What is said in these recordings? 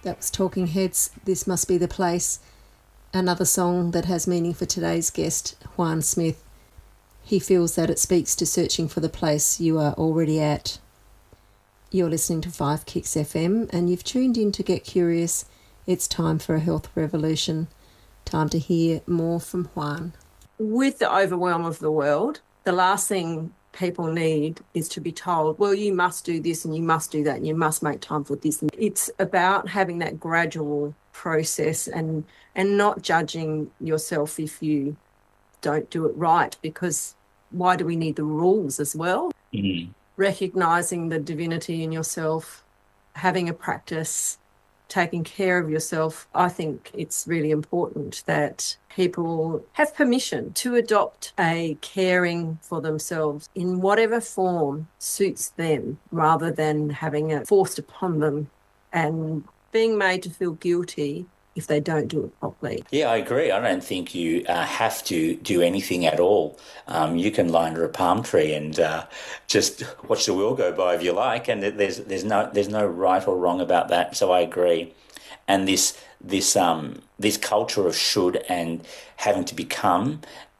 That was Talking Heads, This Must Be the Place. Another song that has meaning for today's guest, Juan Smith. He feels that it speaks to searching for the place you are already at. You're listening to 5 Kicks FM and you've tuned in to Get Curious. It's time for a health revolution. Time to hear more from Juan. With the overwhelm of the world, the last thing people need is to be told, well, you must do this and you must do that and you must make time for this. It's about having that gradual process and not judging yourself if you don't do it right, because why do we need the rules as well? Mm-hmm. Recognising the divinity in yourself, having a practice, taking care of yourself. I think it's really important that people have permission to adopt a caring for themselves in whatever form suits them, rather than having it forced upon them and being made to feel guilty if they don't do it properly. Yeah, I agree. I don't think you have to do anything at all. You can lie under a palm tree and just watch the world go by if you like, and there's no right or wrong about that. So I agree. And this culture of should and having to become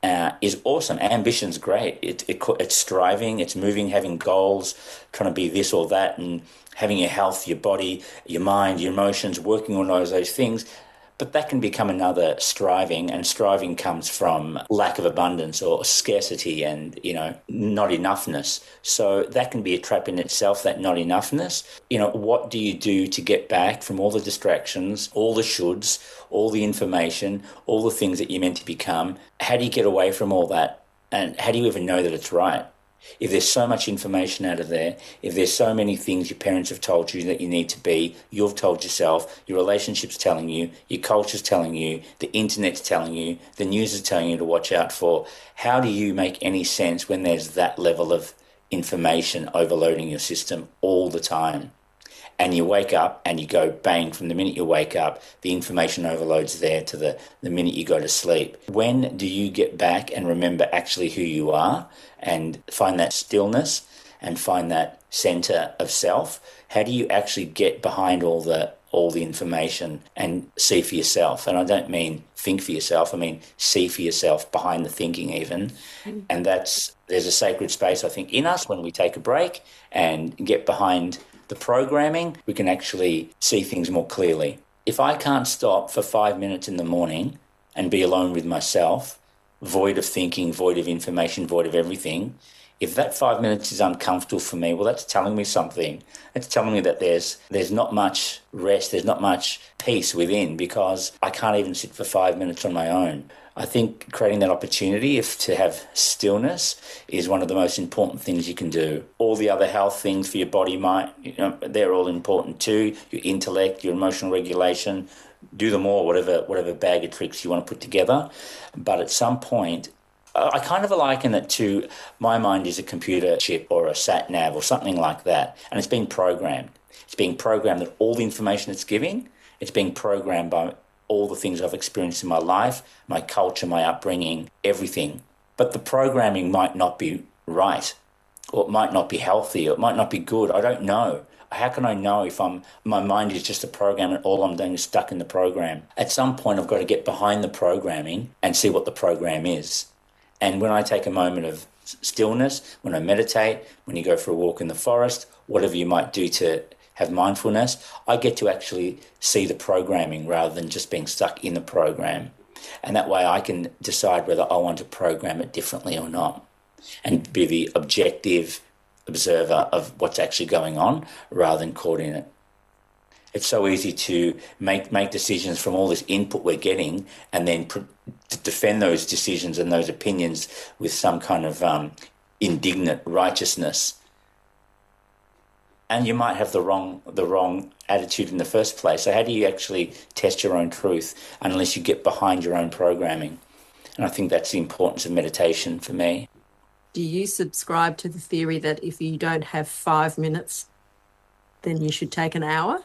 is awesome. Ambition's great. It's striving, it's moving, having goals, trying to be this or that, and having your health, your body, your mind, your emotions, working on those things. But that can become another striving, and striving comes from lack of abundance or scarcity and, not enoughness. So that can be a trap in itself, that not enoughness. What do you do to get back from all the distractions, all the shoulds, all the information, all the things that you're meant to become? How do you get away from all that? And how do you even know that it's right? If there's so much information out of there, if there's so many things your parents have told you that you need to be, you've told yourself, your relationship's telling you, your culture's telling you, the internet's telling you, the news is telling you to watch out for, how do you make any sense when there's that level of information overloading your system all the time? And you wake up and you go bang, from the minute you wake up, the information overload's there to the minute you go to sleep. When do you get back and remember actually who you are and find that stillness and find that center of self? How do you actually get behind all the information and see for yourself? And I don't mean think for yourself, I mean see for yourself, behind the thinking even. And there's a sacred space, I think, in us when we take a break and get behind the programming. We can actually see things more clearly. If I can't stop for 5 minutes in the morning and be alone with myself, void of thinking, void of information, void of everything, if that 5 minutes is uncomfortable for me, well, that's telling me something. It's telling me that there's not much rest, there's not much peace within, because I can't even sit for 5 minutes on my own. I think creating that opportunity to have stillness is one of the most important things you can do. All the other health things for your body, they're all important too. Your intellect, your emotional regulation, do them all, whatever bag of tricks you want to put together. But at some point, I kind of liken it to, my mind is a computer chip or a sat nav or something like that, and it's being programmed. It's being programmed that all the information it's giving, it's being programmed by all the things I've experienced in my life, my culture, my upbringing, everything. But the programming might not be right, or it might not be healthy, or it might not be good. I don't know. How can I know if my mind is just a program and all I'm doing is stuck in the program? At some point, I've got to get behind the programming and see what the program is. And when I take a moment of stillness, when I meditate, when you go for a walk in the forest, whatever you might do to have mindfulness, I get to actually see the programming rather than just being stuck in the program. And that way I can decide whether I want to program it differently or not, and be the objective observer of what's actually going on rather than caught in it. It's so easy to make decisions from all this input we're getting, and then to defend those decisions and those opinions with some kind of indignant righteousness. And you might have the wrong attitude in the first place. So how do you actually test your own truth unless you get behind your own programming? And I think that's the importance of meditation for me. Do you subscribe to the theory that if you don't have 5 minutes, then you should take an hour?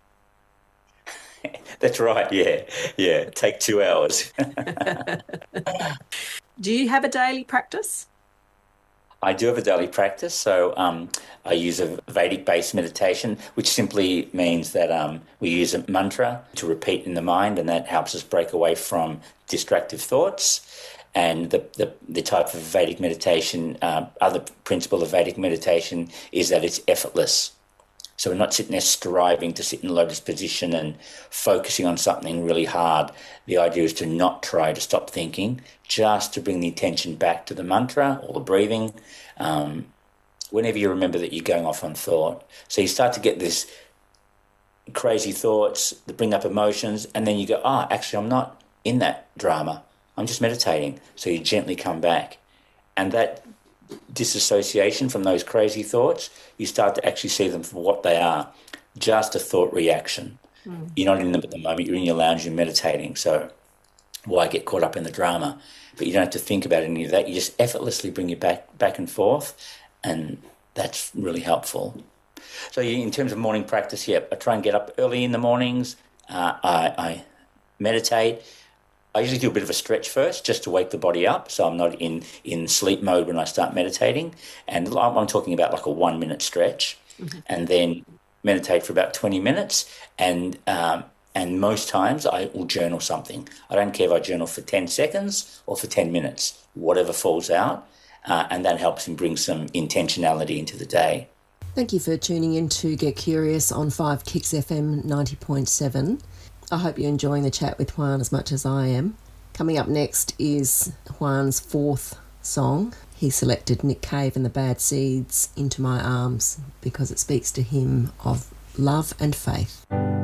That's right, yeah. Take 2 hours. Do you have a daily practice? I do have a daily practice, so I use a Vedic-based meditation, which simply means that we use a mantra to repeat in the mind, and that helps us break away from distractive thoughts. And the type of Vedic meditation, other principle of Vedic meditation is that it's effortless. So we're not sitting there striving to sit in lotus position and focusing on something really hard. The idea is to not try to stop thinking, just to bring the attention back to the mantra or the breathing, whenever you remember that you're going off on thought. So you start to get this crazy thoughts that bring up emotions, and then you go, actually, I'm not in that drama. I'm just meditating. So you gently come back. And that disassociation from those crazy thoughts, you start to actually see them for what they are, just a thought reaction. You're not in them at the moment, you're in your lounge, you're meditating, so why get caught up in the drama? But you don't have to think about any of that, you just effortlessly bring you back and forth, and that's really helpful. So in terms of morning practice, I try and get up early in the mornings, I meditate. I usually do a bit of a stretch first just to wake the body up, so I'm not in sleep mode when I start meditating. And I'm talking about like a 1 minute stretch, and then meditate for about 20 minutes. And most times I will journal something. I don't care if I journal for 10 seconds or for 10 minutes, whatever falls out, and that helps me bring some intentionality into the day. Thank you for tuning in to Get Curious on 5 Kicks FM 90.7. I hope you're enjoying the chat with Juan as much as I am. Coming up next is Juan's 4th song. He selected Nick Cave and the Bad Seeds, Into My Arms, because it speaks to him of love and faith.